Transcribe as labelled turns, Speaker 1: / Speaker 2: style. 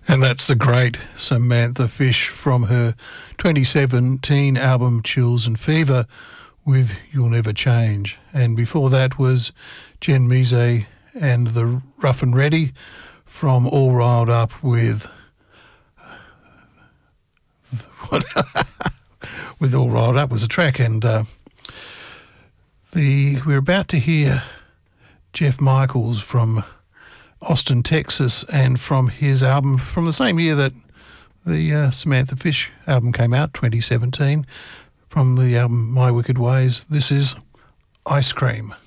Speaker 1: And that's the great Samantha Fish from her 2017 album Chills and Fever with You'll Never Change. And before that was Jen Mise and the Rough and Ready from All Riled Up with with All Riled Up was a track. And we're about to hear Jeff Michaels from Austin, Texas, and from his album from the same year that the Samantha Fish album came out, 2017, from the album My Wicked Ways. This is Ice Cream.